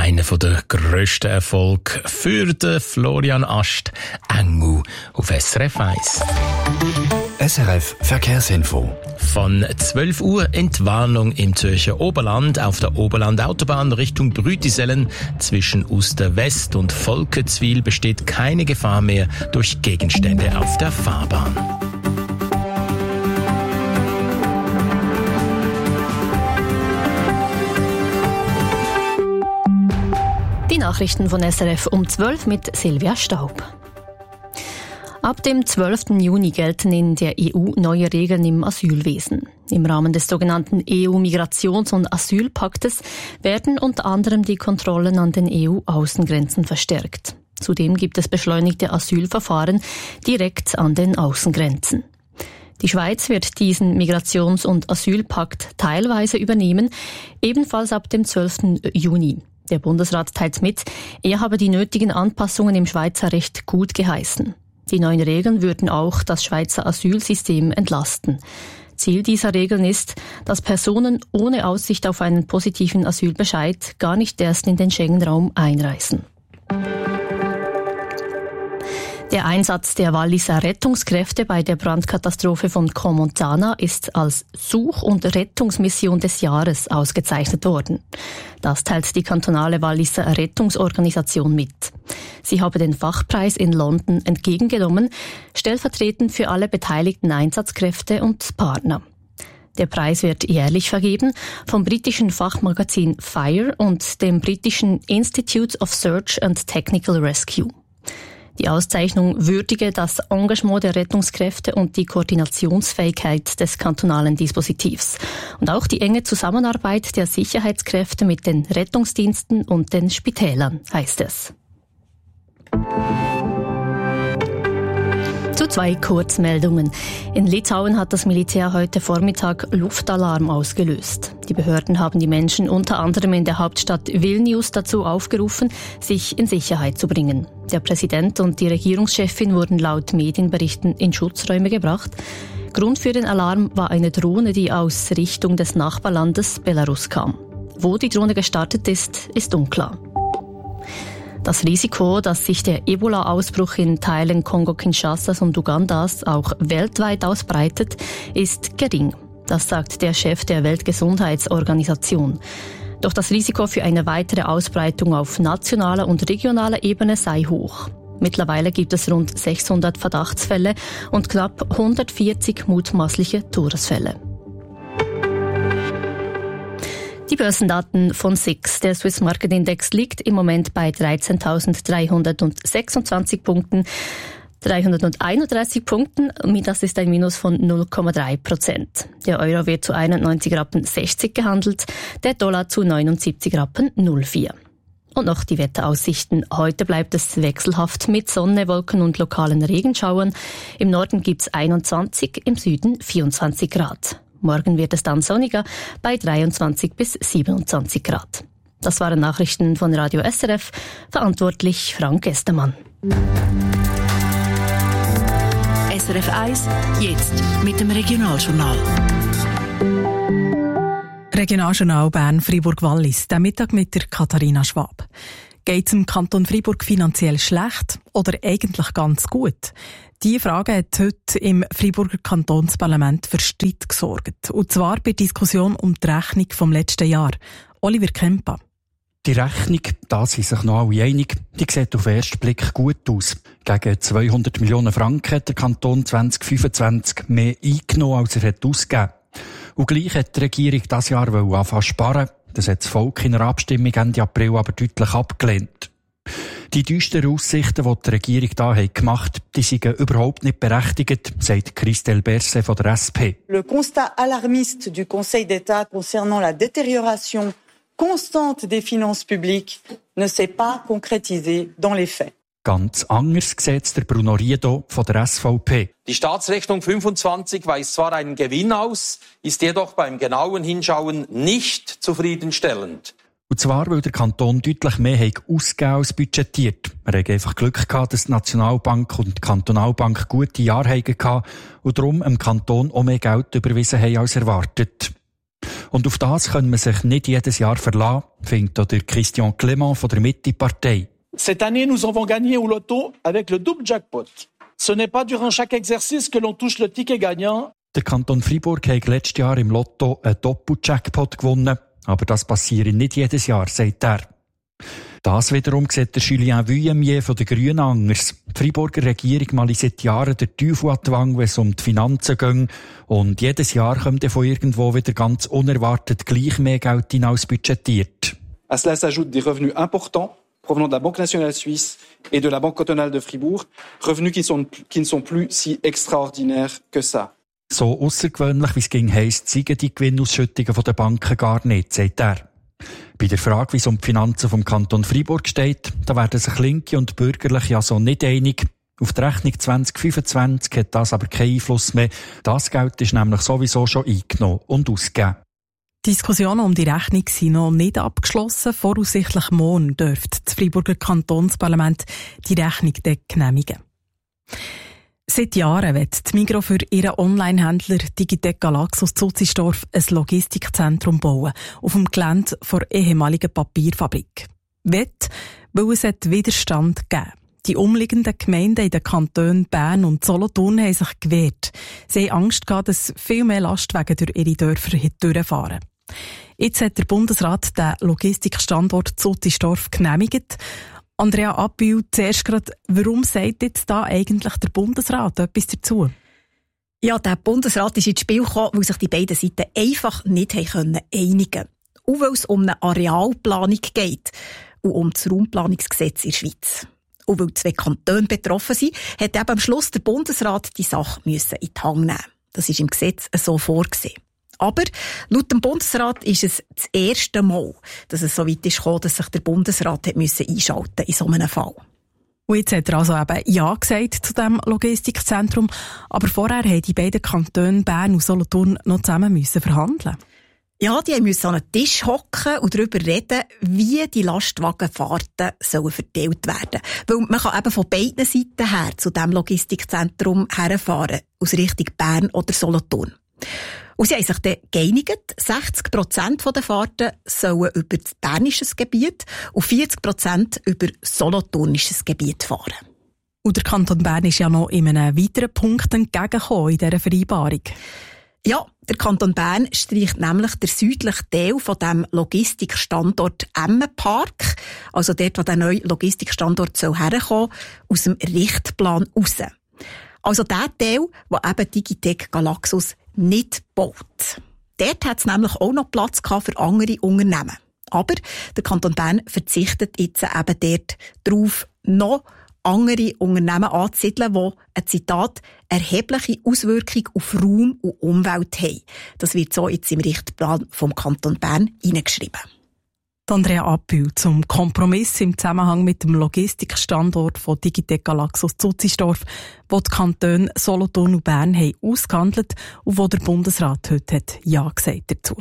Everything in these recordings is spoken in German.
einer der grössten Erfolge für den Florian Ast, Engu auf SRF 1. SRF Verkehrsinfo. Von 12 Uhr Entwarnung im Zürcher Oberland auf der Oberland-Autobahn Richtung Brütisellen. Zwischen Uster West und Volketswil besteht keine Gefahr mehr durch Gegenstände auf der Fahrbahn. Die Nachrichten von SRF um 12 mit Silvia Staub. Ab dem 12. Juni gelten in der EU neue Regeln im Asylwesen. Im Rahmen des sogenannten EU-Migrations- und Asylpaktes werden unter anderem die Kontrollen an den EU-Außengrenzen verstärkt. Zudem gibt es beschleunigte Asylverfahren direkt an den Außengrenzen. Die Schweiz wird diesen Migrations- und Asylpakt teilweise übernehmen, ebenfalls ab dem 12. Juni. Der Bundesrat teilt mit, er habe die nötigen Anpassungen im Schweizer Recht gut geheißen. Die neuen Regeln würden auch das Schweizer Asylsystem entlasten. Ziel dieser Regeln ist, dass Personen ohne Aussicht auf einen positiven Asylbescheid gar nicht erst in den Schengen-Raum einreisen. Der Einsatz der Walliser Rettungskräfte bei der Brandkatastrophe von Comontana ist als Such- und Rettungsmission des Jahres ausgezeichnet worden. Das teilt die kantonale Walliser Rettungsorganisation mit. Sie habe den Fachpreis in London entgegengenommen, stellvertretend für alle beteiligten Einsatzkräfte und Partner. Der Preis wird jährlich vergeben vom britischen Fachmagazin Fire und dem britischen Institute of Search and Technical Rescue. Die Auszeichnung würdige das Engagement der Rettungskräfte und die Koordinationsfähigkeit des kantonalen Dispositivs und auch die enge Zusammenarbeit der Sicherheitskräfte mit den Rettungsdiensten und den Spitälern, heißt es. Zu 2 Kurzmeldungen. In Litauen hat das Militär heute Vormittag Luftalarm ausgelöst. Die Behörden haben die Menschen unter anderem in der Hauptstadt Vilnius dazu aufgerufen, sich in Sicherheit zu bringen. Der Präsident und die Regierungschefin wurden laut Medienberichten in Schutzräume gebracht. Grund für den Alarm war eine Drohne, die aus Richtung des Nachbarlandes Belarus kam. Wo die Drohne gestartet ist, ist unklar. Das Risiko, dass sich der Ebola-Ausbruch in Teilen Kongo-Kinshasas und Ugandas auch weltweit ausbreitet, ist gering. Das sagt der Chef der Weltgesundheitsorganisation. Doch das Risiko für eine weitere Ausbreitung auf nationaler und regionaler Ebene sei hoch. Mittlerweile gibt es rund 600 Verdachtsfälle und knapp 140 mutmaßliche Todesfälle. Die Börsendaten von SIX. Der Swiss Market Index liegt im Moment bei 13.326 Punkten. 331 Punkten, das ist ein Minus von 0,3%. Der Euro wird zu 91,60 Rappen gehandelt, der Dollar zu 79,04 Rappen. Und noch die Wetteraussichten. Heute bleibt es wechselhaft mit Sonne, Wolken und lokalen Regenschauern. Im Norden gibt's 21, im Süden 24 Grad. Morgen wird es dann sonniger bei 23 bis 27 Grad. Das waren Nachrichten von Radio SRF. Verantwortlich Frank Estermann. SRF 1, jetzt mit dem Regionaljournal. Regionaljournal Bern-Fribourg-Wallis, der Mittag mit der Katharina Schwab. Geht es dem Kanton Freiburg finanziell schlecht oder eigentlich ganz gut? Diese Frage hat heute im Freiburger Kantonsparlament für Streit gesorgt. Und zwar bei der Diskussion um die Rechnung vom letzten Jahr. Oliver Kempa. Die Rechnung, da sind sich noch alle einig, die sieht auf den ersten Blick gut aus. Gegen 200 Millionen Franken hat der Kanton 2025 mehr eingenommen, als er hat ausgegeben. Und gleich hat die Regierung dieses Jahr anfangen zu sparen. Das hat das Volk in einer Abstimmung Ende April aber deutlich abgelehnt. Die düsteren Aussichten, die die Regierung da gemacht hat, die sind überhaupt nicht berechtigt, sagt Christelle Berset von der SP. Le constat alarmiste du Conseil d'État concernant la détérioration constante des finances publiques ne s'est pas concrétisé dans les faits. Ganz anders sieht der Bruno Riedo von der SVP. Die Staatsrechnung 25 weist zwar einen Gewinn aus, ist jedoch beim genauen Hinschauen nicht zufriedenstellend. Und zwar, weil der Kanton deutlich mehr ausgegeben als budgetiert. Wir haben einfach Glück gehabt, dass die Nationalbank und die Kantonalbank gute Jahre hatten und darum dem Kanton auch mehr Geld überwiesen haben als erwartet. Und auf das kann man sich nicht jedes Jahr verlassen, findet auch der Christian Clément von der Mitte-Partei. Cette année, nous avons gagné au Lotto avec le double jackpot. Ce n'est pas durant chaque exercice que l'on touche le ticket gagnant. Der Kanton Freiburg hat letztes Jahr im Lotto einen Doppel-Jackpot gewonnen, aber das passiert nicht jedes Jahr, sagt er. Das wiederum sieht der Julien Vuillemier von den Grünen anders. Die Freiburger Regierung male seit Jahren den Teufel an die Wange, wenn es um die Finanzen geht. Und jedes Jahr kommt von irgendwo wieder ganz unerwartet gleich mehr Geld hinein als budgetiert. À cela s'ajoutent des revenus importants provenant de la Banque nationale suisse et de la Banque cantonale de Fribourg, revenus qui ne sont plus si extraordinaires que ça. So aussergewöhnlich, wie es ging, heisst, zeigen die Gewinnausschüttungen der Banken gar nicht, sagt er. Bei der Frage, wie es um die Finanzen vom Kanton Freiburg steht, da werden sich Linke und Bürgerliche also nicht einig. Auf die Rechnung 2025 hat das aber keinen Einfluss mehr. Das Geld ist nämlich sowieso schon eingenommen und ausgegeben. Die Diskussionen um die Rechnung sind noch nicht abgeschlossen. Voraussichtlich morgen dürfte das Freiburger Kantonsparlament die Rechnung genehmigen. Seit Jahren will die Migros für ihren Online-Händler Digitec Galaxus Zutzisdorf ein Logistikzentrum bauen, auf dem Gelände der ehemaligen Papierfabrik. Weil es Widerstand geben. Die umliegenden Gemeinden in den Kantonen Bern und Solothurn haben sich gewehrt. Sie haben Angst gehabt, dass viel mehr Lastwagen durch ihre Dörfer durchfahren. Jetzt hat der Bundesrat den Logistikstandort Zutzisdorf genehmigt. Andrea Appühl, zuerst gerade, warum sagt jetzt da eigentlich der Bundesrat etwas dazu? Ja, der Bundesrat ist ins Spiel gekommen, weil sich die beiden Seiten einfach nicht einigen konnten. Und weil es um eine Arealplanung geht und um das Raumplanungsgesetz in der Schweiz. Und weil 2 Kantone betroffen sind, hat eben am Schluss der Bundesrat die Sache in die Hand nehmen. Das ist im Gesetz so vorgesehen. Aber laut dem Bundesrat ist es das erste Mal, dass es so weit ist gekommen, dass sich der Bundesrat hat einschalten musste in so einem Fall. Und jetzt hat er also eben Ja gesagt zu diesem Logistikzentrum. Aber vorher haben die beiden Kantone Bern und Solothurn noch zusammen verhandeln. Ja, die mussten an einen Tisch hocken und darüber reden, wie die Lastwagenfahrten verteilt werden sollen. Weil man kann eben von beiden Seiten her zu diesem Logistikzentrum herfahren, aus Richtung Bern oder Solothurn. Und sie haben sich dann geeinigt, 60% der Fahrten sollen über das bernisches Gebiet und 40% über solothurnisches Gebiet fahren. Und der Kanton Bern ist ja noch in einem weiteren Punkt entgegengekommen in dieser Vereinbarung. Ja, der Kanton Bern streicht nämlich den südlichen Teil von dem Logistikstandort Emmenpark, also dort, wo der neue Logistikstandort herkommen soll, aus dem Richtplan raus. Also der Teil, wo eben Digitec Galaxus nicht baut. Dort hat es nämlich auch noch Platz gehabt für andere Unternehmen. Aber der Kanton Bern verzichtet jetzt eben dort darauf, noch andere Unternehmen anzusiedeln, die, ein Zitat, erhebliche Auswirkungen auf Raum und Umwelt haben. Das wird so jetzt im Richtplan vom Kanton Bern hineingeschrieben. Andrea Appühl zum Kompromiss im Zusammenhang mit dem Logistikstandort von Digitec Galaxus Zutzisdorf, wo die Kantone Solothurn und Bern haben ausgehandelt und wo der Bundesrat heute hat Ja gesagt dazu.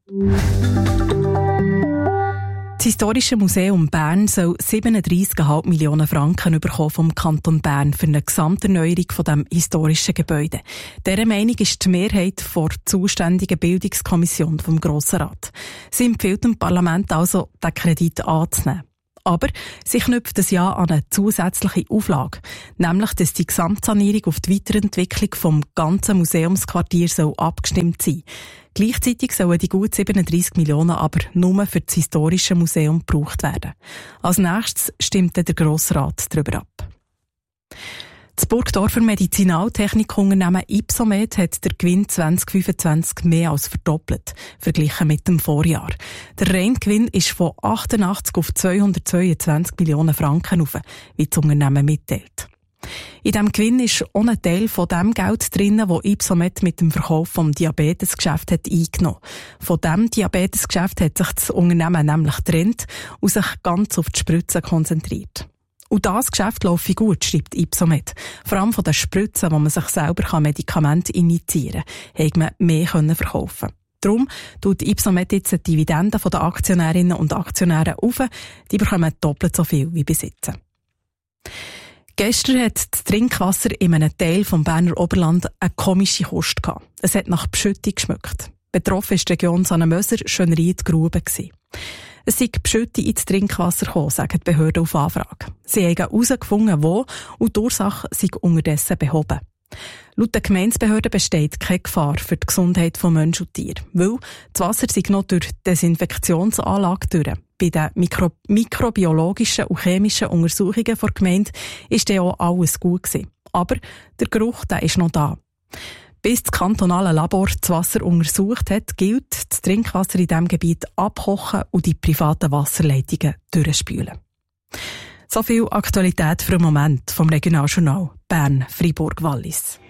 Das Historische Museum Bern soll 37,5 Millionen Franken bekommen vom Kanton Bern für eine Gesamterneuerung von dem historischen Gebäude. Dieser Meinung ist die Mehrheit der zuständigen Bildungskommission vom Grossen Rat. Sie empfiehlt dem Parlament also, den Kredit anzunehmen. Aber sie knüpft das Ja an eine zusätzliche Auflage, nämlich, dass die Gesamtsanierung auf die Weiterentwicklung vom ganzen Museumsquartier soll abgestimmt sein. Gleichzeitig sollen die gut 37 Millionen aber nur für das historische Museum gebraucht werden. Als nächstes stimmt der Grosse Rat darüber ab. Das Burgdorfer Medizinaltechnikunternehmen Ypsomed hat den Gewinn 2025 mehr als verdoppelt, verglichen mit dem Vorjahr. Der Reingewinn ist von 88 auf 222 Millionen Franken auf, wie das Unternehmen mitteilt. In diesem Gewinn ist auch ein Teil von dem Geld drin, das Ypsomed mit dem Verkauf vom Diabetesgeschäft hat eingenommen. Von diesem Diabetesgeschäft hat sich das Unternehmen nämlich getrennt und sich ganz auf die Spritzen konzentriert. Und das Geschäft laufe gut, schreibt Ypsomed. Vor allem von den Spritzen, wo man sich selber Medikamente injizieren kann, hat man mehr verkaufen. Darum tut Ypsomed jetzt die Dividenden der Aktionärinnen und Aktionäre auf. Die bekommen doppelt so viel wie bis jetzt. Gestern hat das Trinkwasser in einem Teil vom Berner Oberland eine komische Kost gehabt. Es hat nach Beschüttung geschmeckt. Betroffen war die Region Sannenmöser, Schönried, Gruben. Es sei Beschütte ins Trinkwasser gekommen, sagen die Behörden auf Anfrage. Sie haben herausgefunden, wo, und die Ursache sei unterdessen behoben. Laut der Gemeindebehörden besteht keine Gefahr für die Gesundheit von Mensch und Tier, weil das Wasser sei noch durch die Desinfektionsanlage durch. Bei den mikrobiologischen und chemischen Untersuchungen der Gemeinde ist dann auch alles gut gewesen. Aber der Geruch, der ist noch da. Bis das kantonale Labor das Wasser untersucht hat, gilt, das Trinkwasser in diesem Gebiet abkochen und die privaten Wasserleitungen durchspülen. So viel Aktualität für den Moment vom Regionaljournal Bern-Fribourg-Wallis.